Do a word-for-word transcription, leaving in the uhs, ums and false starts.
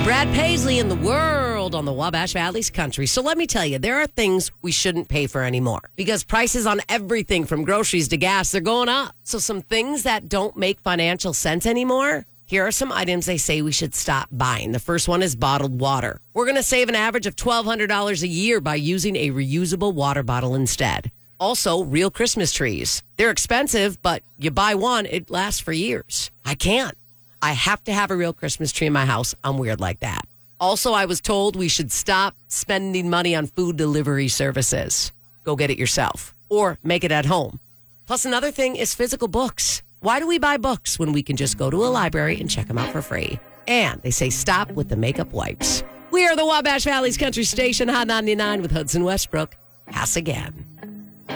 Brad Paisley in the world on the Wabash Valley's country. So let me tell you, there are things we shouldn't pay for anymore because prices on everything from groceries to gas, they're going up. So some things that don't make financial sense anymore, here are some items they say we should stop buying. The first one is bottled water. We're going to save an average of twelve hundred dollars a year by using a reusable water bottle instead. Also, real Christmas trees. They're expensive, but you buy one, it lasts for years. I can't. I have to have a real Christmas tree in my house. I'm weird like that. Also, I was told we should stop spending money on food delivery services. Go get it yourself or make it at home. Plus, another thing is physical books. Why do we buy books when we can just go to a library and check them out for free? And they say stop with the makeup wipes. We are the Wabash Valley's country station, Hot ninety-nine with Hudson Westbrook. Pass again.